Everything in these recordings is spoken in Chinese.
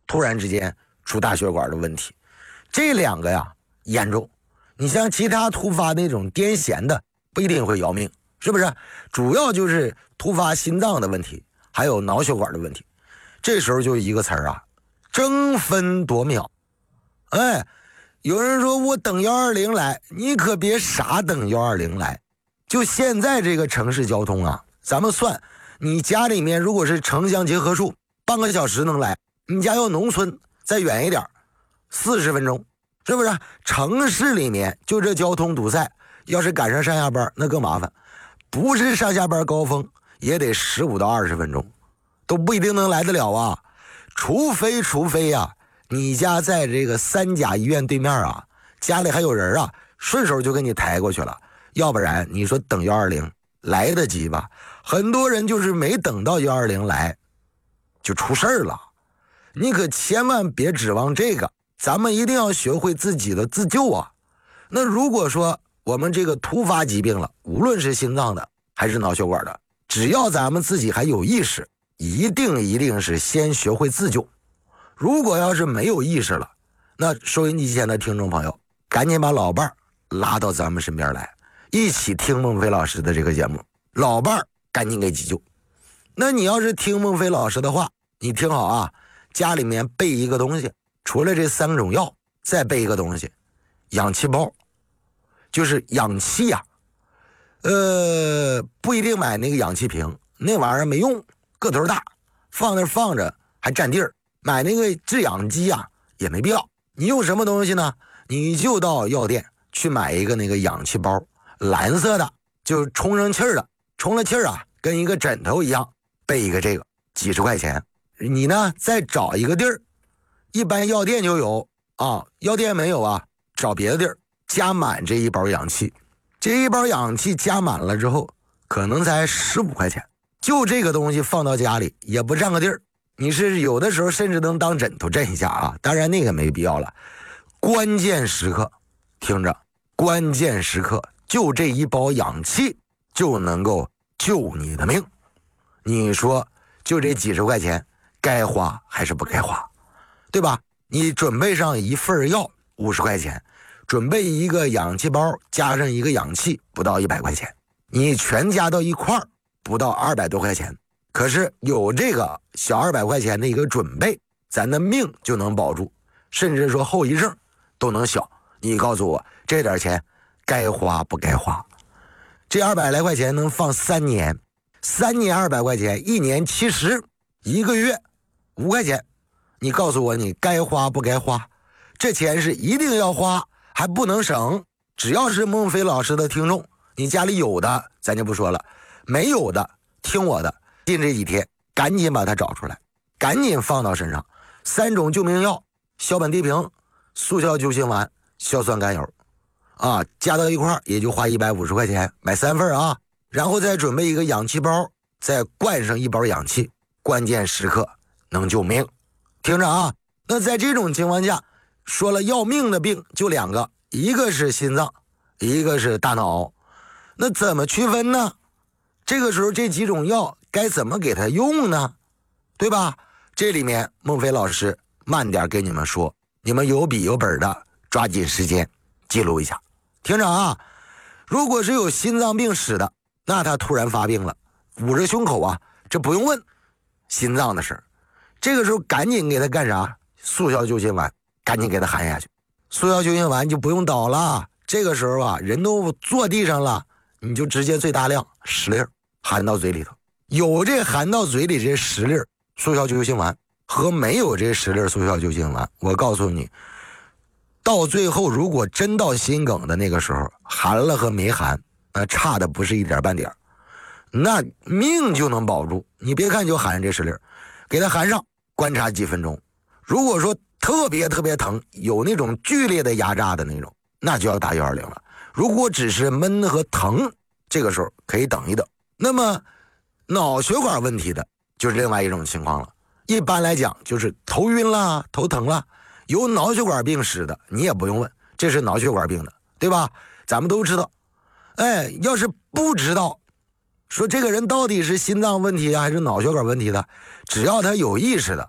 突然之间出大血管的问题。这两个呀严重，你像其他突发那种癫痫的不一定会要命，是不是？主要就是突发心脏的问题，还有脑血管的问题。这时候就一个词儿啊，争分夺秒。哎，有人说我等120来，你可别傻等120来。就现在这个城市交通啊，咱们算，你家里面如果是城乡结合处，半个小时能来，你家要农村再远一点40分钟，是不是？城市里面就这交通堵塞，要是赶上上下班那更麻烦，不是上下班高峰也得15到20分钟，都不一定能来得了啊。除非呀，你家在这个3甲医院对面啊，家里还有人啊，顺手就给你抬过去了。要不然你说等120来得及吧？很多人就是没等到120来就出事儿了。你可千万别指望这个，咱们一定要学会自己的自救啊。那如果说我们这个突发疾病了，无论是心脏的还是脑血管的，只要咱们自己还有意识，一定是先学会自救。如果要是没有意识了，那收音机前的听众朋友赶紧把老伴儿拉到咱们身边来，一起听孟非老师的这个节目，老伴儿赶紧给急救。那你要是听孟非老师的话，你听好啊，家里面备一个东西，除了这3种药再备一个东西，氧气包，就是氧气呀。不一定买那个氧气瓶，那玩意儿没用，个头大，放那放着还占地儿。买那个制氧机啊也没必要。你用什么东西呢？你就到药店去买一个那个氧气包，蓝色的，就充上气儿的，充了气儿啊跟一个枕头一样，备一个这个几十块钱。你呢再找一个地儿，一般药店就有啊，药店没有啊，找别的地儿加满这一包氧气。这一包氧气加满了之后可能才15块钱，就这个东西放到家里也不占个地儿，你是有的时候甚至能当枕头枕一下啊，当然那个没必要了。关键时刻听着，关键时刻就这一包氧气就能够救你的命。你说就这几十块钱该花还是不该花，对吧？你准备上一份药50块钱，准备一个氧气包加上一个氧气不到100块钱，你全加到一块儿不到200多块钱。可是有这个小200块钱的一个准备，咱的命就能保住，甚至说后遗症都能小。你告诉我这点钱该花不该花？这200来块钱能放3年，3年200块钱，1年70，一个月5块钱，你告诉我你该花不该花？这钱是一定要花，还不能省。只要是孟非老师的听众，你家里有的咱就不说了，没有的听我的，近这几天赶紧把它找出来，赶紧放到身上。3种救命药，硝苯地平、速效救心丸、硝酸甘油啊，加到一块儿也就花150块钱，买3份啊，然后再准备一个氧气包，再灌上一包氧气，关键时刻能救命。听着啊，那在这种情况下，说了要命的病就2个，一个是心脏，一个是大脑。那怎么区分呢？这个时候这几种药该怎么给它用呢？对吧？这里面孟非老师慢点给你们说，你们有笔有本的抓紧时间记录一下。听着啊，如果是有心脏病史的，那他突然发病了，捂着胸口啊，这不用问，心脏的事儿。这个时候赶紧给他干啥？速效救心丸，赶紧给他含下去。速效救心丸就不用倒了，这个时候啊，人都坐地上了，你就直接最大量10粒含到嘴里头。有这含到嘴里这10粒速效救心丸和没有这10粒速效救心丸，我告诉你，到最后如果真到心梗的那个时候，含了和没含，那差的不是一点半点，那命就能保住。你别看就含这10粒，给它含上，观察几分钟。如果说特别疼，有那种剧烈的压榨的那种，那就要打120了。如果只是闷和疼，这个时候可以等一等。那么脑血管问题的就是另外一种情况了。一般来讲就是头晕啦、头疼啦，有脑血管病史的你也不用问，这是脑血管病的，对吧？咱们都知道。哎，要是不知道说这个人到底是心脏问题还是脑血管问题的，只要他有意识的，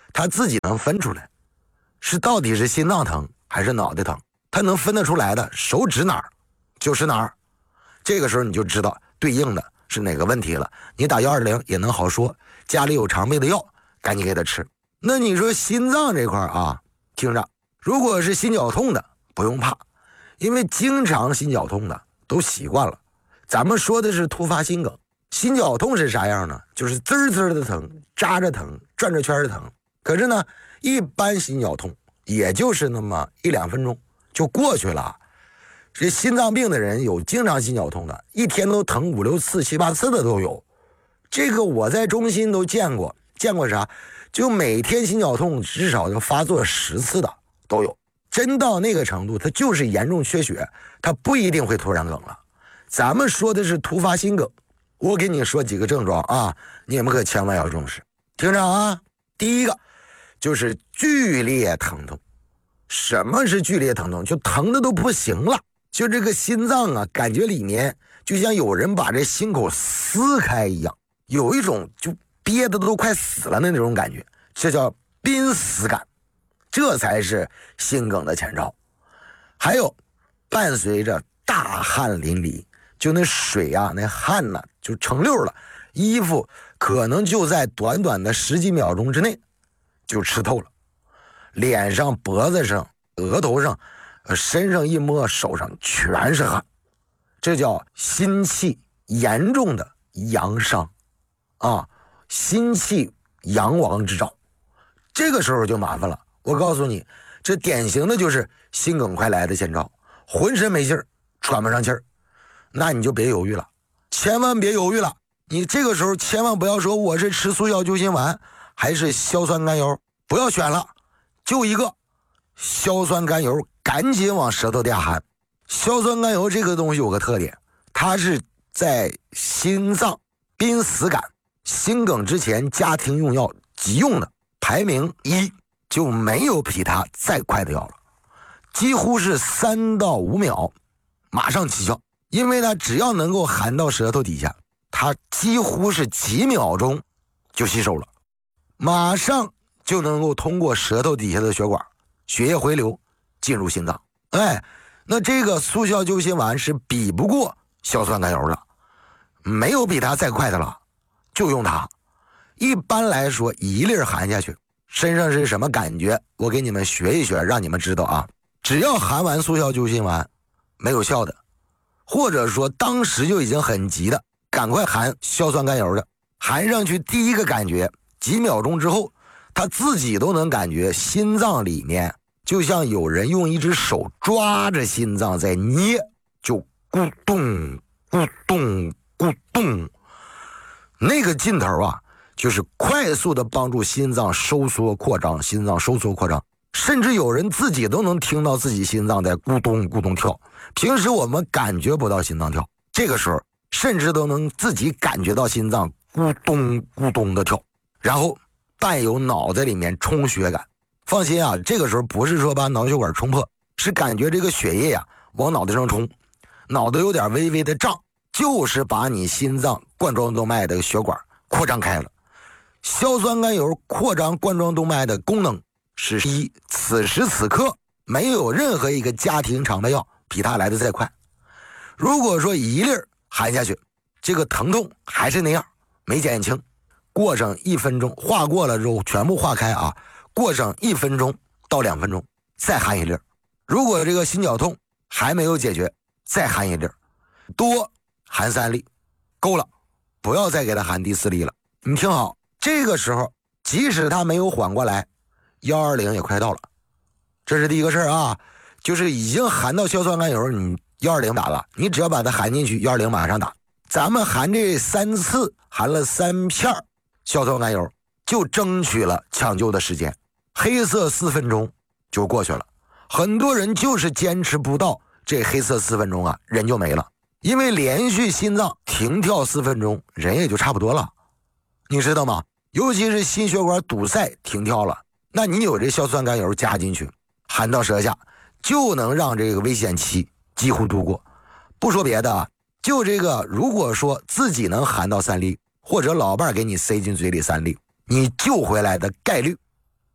他自己能分出来，到底是心脏疼还是脑袋疼，他能分得出来的，手指哪儿就是哪儿。这个时候你就知道对应的是哪个问题了。你打120也能好说，家里有常备的药，赶紧给他吃。那你说心脏这块啊，听着，如果是心绞痛的不用怕，因为经常心绞痛的都习惯了。咱们说的是突发心梗，心绞痛是啥样呢？就是滋滋的疼，扎着疼，转着圈的疼。可是呢，一般心绞痛也就是那么1-2分钟就过去了。这心脏病的人有经常心绞痛的，一天都疼5-6次、7-8次的都有。这个我在中心都见过啥？就每天心绞痛至少要发作10次的都有。真到那个程度，它就是严重缺血，它不一定会突然梗了。咱们说的是突发心梗，我给你说几个症状啊，你们可千万要重视。听着啊，第一个就是剧烈疼痛。什么是剧烈疼痛？就疼的都不行了，就这个心脏啊，感觉里面就像有人把这心口撕开一样，有一种就憋的都快死了的那种感觉，这叫濒死感，这才是心梗的前兆。还有伴随着大汗淋漓，就那水啊，那汗呢就成溜了，衣服可能就在短短的10几秒钟之内就湿透了，脸上、脖子上、额头上、身上一摸，手上全是汗，这叫心气严重的阳伤啊，心气阳亡之兆。这个时候就麻烦了，我告诉你，这典型的就是心梗快来的前兆，浑身没劲儿，喘不上气儿。那你就别犹豫了，千万别犹豫了。你这个时候千万不要说我是吃速效救心丸还是硝酸甘油，不要选了，就一个硝酸甘油，赶紧往舌头底下含。硝酸甘油这个东西有个特点，它是在心脏濒死感、心梗之前家庭用药急用的，排名1，就没有比它再快的药了，几乎是3到5秒马上起效。因为它只要能够含到舌头底下，它几乎是几秒钟就吸收了，马上就能够通过舌头底下的血管，血液回流进入心脏。那这个速效救心丸是比不过硝酸甘油了，没有比它再快的了，就用它。一般来说一粒含下去，身上是什么感觉？我给你们学一学，让你们知道啊。只要含完速效救心丸没有效的，或者说当时就已经很急的，赶快含硝酸甘油的，含上去第一个感觉，几秒钟之后，他自己都能感觉心脏里面就像有人用一只手抓着心脏在捏，就咕咚咕咚咕咚，那个劲头啊，就是快速的帮助心脏收缩扩张，心脏收缩扩张，甚至有人自己都能听到自己心脏在咕咚咕咚跳。平时我们感觉不到心脏跳，这个时候甚至都能自己感觉到心脏咕咚咕咚的跳，然后伴有脑袋里面充血感。放心啊，这个时候不是说把脑血管冲破，是感觉这个血液呀往脑袋上冲，脑袋有点微微的胀，就是把你心脏冠状动脉的血管扩张开了。硝酸甘油扩张冠状动脉的功能是一，此时此刻没有任何一个家庭常备药比它来的再快。如果说一粒含下去，这个疼痛还是那样没减轻，过上1分钟，化过了之后全部化开啊，过上1分钟到2分钟再含一粒。如果这个心绞痛还没有解决，再含一粒，多含3粒够了，不要再给他含第4粒了。你听好，这个时候即使他没有缓过来，120也快到了。这是第一个事儿啊，就是已经含到硝酸甘油，你120打了，你只要把它含进去，120马上打。咱们含这3次，含了3片硝酸甘油，就争取了抢救的时间，黑色4分钟就过去了。很多人就是坚持不到这黑色4分钟啊，人就没了。因为连续心脏停跳4分钟，人也就差不多了，你知道吗？尤其是心血管堵塞停跳了，那你有这硝酸甘油加进去，含到舌下，就能让这个危险期几乎度过。不说别的啊，就这个，如果说自己能含到3粒，或者老伴给你塞进嘴里3粒，你救回来的概率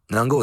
能够